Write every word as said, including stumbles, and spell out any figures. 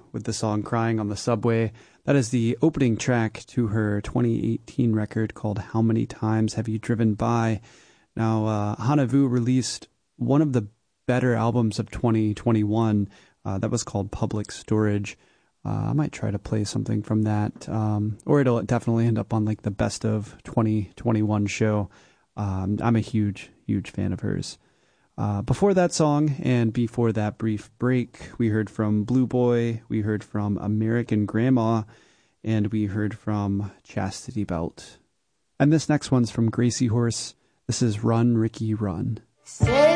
with the song Crying on the Subway. That is the opening track to her twenty eighteen record called How Many Times Have You Driven By? Now, uh, Hana Vu released one of the better albums of twenty twenty-one. Uh, that was called Public Storage. Uh, I might try to play something from that, um, or it'll definitely end up on like the best of twenty twenty-one show. Um, I'm a huge, huge fan of hers. Uh, before that song and before that brief break, we heard from Blue Boy, we heard from American Grandma, and we heard from Chastity Belt. And this next one's from Gracie Horse. This is Run, Ricky, Run. Say